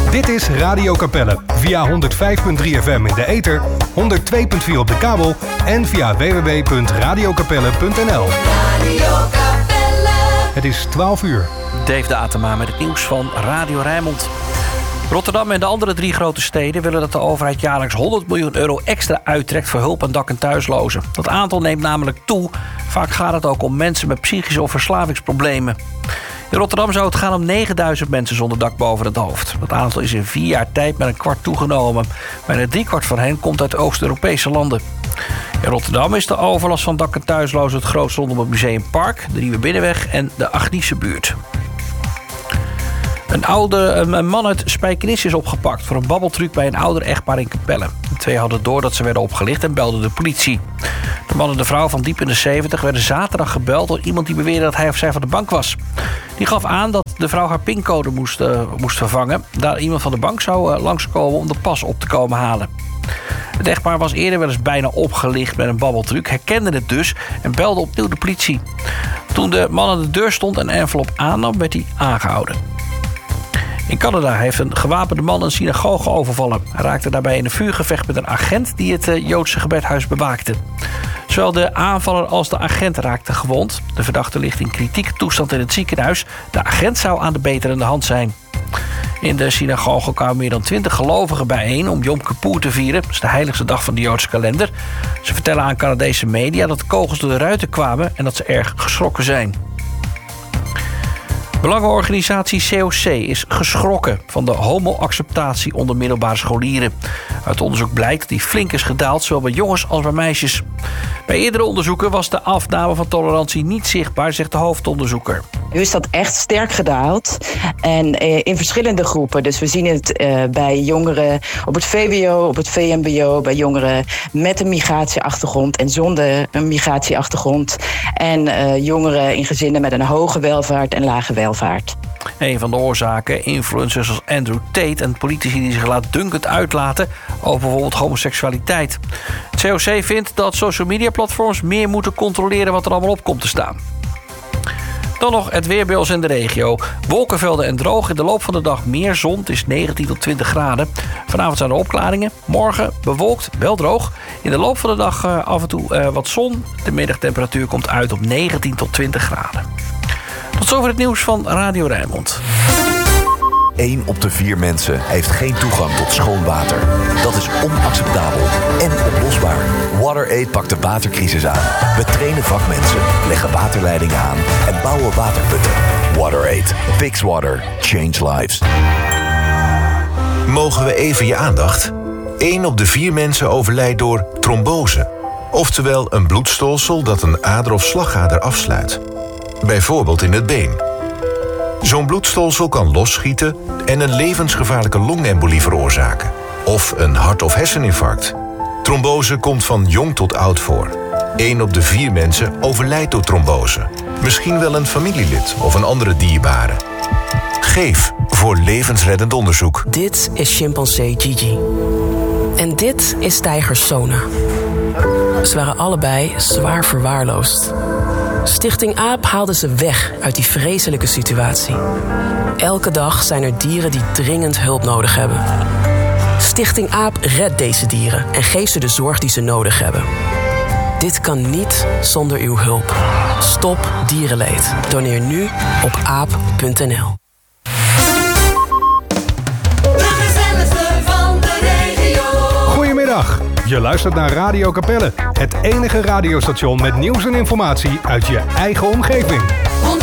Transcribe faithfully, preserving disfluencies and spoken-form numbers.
Dit is Radio Capelle via honderd vijf komma drie F M in de ether, honderd twee komma vier op de kabel en via w w w punt radio capelle punt n l. Radio Capelle. Het is twaalf uur. Dave de Atema met het nieuws van Radio Rijnmond. Rotterdam en de andere drie grote steden willen dat de overheid jaarlijks honderd miljoen euro extra uittrekt voor hulp aan dak- en thuislozen. Dat aantal neemt namelijk toe. Vaak gaat het ook om mensen met psychische of verslavingsproblemen. In Rotterdam zou het gaan om negenduizend mensen zonder dak boven het hoofd. Dat aantal is in vier jaar tijd met een kwart toegenomen. Bijna driekwart van hen komt uit Oost-Europese landen. In Rotterdam is de overlast van dak- en thuislozen het grootst rondom het Museumpark, de Nieuwe Binnenweg en de Agnische buurt. Een, oude, een man uit Spijkenisse is opgepakt voor een babbeltruc bij een ouder echtpaar in Capelle. De twee hadden door dat ze werden opgelicht en belden de politie. De man en de vrouw van diep in de zeventig werden zaterdag gebeld door iemand die beweerde dat hij of zij van de bank was. Die gaf aan dat de vrouw haar pincode moest, uh, moest vervangen. Daar iemand van de bank zou uh, langskomen om de pas op te komen halen. Het echtpaar was eerder wel eens bijna opgelicht met een babbeltruc, herkende het dus en belde opnieuw de politie. Toen de man aan de deur stond en een envelop aannam, werd hij aangehouden. In Canada heeft een gewapende man een synagoge overvallen. Hij raakte daarbij in een vuurgevecht met een agent die het Joodse gebedhuis bewaakte. Zowel de aanvaller als de agent raakten gewond. De verdachte ligt in kritieke toestand in het ziekenhuis. De agent zou aan de beterende hand zijn. In de synagoge kwamen meer dan twintig gelovigen bijeen om Yom Kippur te vieren. Dat is de heiligste dag van de Joodse kalender. Ze vertellen aan Canadese media dat de kogels door de ruiten kwamen en dat ze erg geschrokken zijn. Belangenorganisatie C O C is geschrokken van de homoacceptatie onder middelbare scholieren. Uit onderzoek blijkt dat die flink is gedaald, zowel bij jongens als bij meisjes. Bij eerdere onderzoeken was de afname van tolerantie niet zichtbaar, zegt de hoofdonderzoeker. Nu is dat echt sterk gedaald en eh, in verschillende groepen. Dus we zien het eh, bij jongeren op het V W O, op het V M B O... bij jongeren met een migratieachtergrond en zonder een migratieachtergrond... en eh, jongeren in gezinnen met een hoge welvaart en lage welvaart. Een van de oorzaken, influencers als Andrew Tate en politici die zich laatdunkend uitlaten over bijvoorbeeld homoseksualiteit. Het C O C vindt dat social media platforms meer moeten controleren wat er allemaal op komt te staan. Dan nog het weer bij ons in de regio. Wolkenvelden en droog. In de loop van de dag meer zon. Het is negentien tot twintig graden. Vanavond zijn er opklaringen. Morgen bewolkt, wel droog. In de loop van de dag uh, af en toe uh, wat zon. De middagtemperatuur komt uit op negentien tot twintig graden. Tot zover het nieuws van Radio Rijnmond. Eén op de vier mensen heeft geen toegang tot schoon water. Dat is onacceptabel en oplosbaar. WaterAid pakt de watercrisis aan. We trainen vakmensen, leggen waterleidingen aan en bouwen waterputten. WaterAid. Fix water. Change lives. Mogen we even je aandacht? Eén op de vier mensen overlijdt door trombose. Oftewel een bloedstolsel dat een ader of slagader afsluit. Bijvoorbeeld in het been. Zo'n bloedstolsel kan losschieten en een levensgevaarlijke longembolie veroorzaken. Of een hart- of herseninfarct. Trombose komt van jong tot oud voor. Eén op de vier mensen overlijdt door trombose. Misschien wel een familielid of een andere dierbare. Geef voor levensreddend onderzoek. Dit is chimpansee Gigi. En dit is tijger Sona. Ze waren allebei zwaar verwaarloosd. Stichting AAP haalde ze weg uit die vreselijke situatie. Elke dag zijn er dieren die dringend hulp nodig hebben. Stichting AAP redt deze dieren en geeft ze de zorg die ze nodig hebben. Dit kan niet zonder uw hulp. Stop dierenleed. Doneer nu op aap punt n l. Goedemiddag. Je luistert naar Radio Capelle, het enige radiostation met nieuws en informatie uit je eigen omgeving.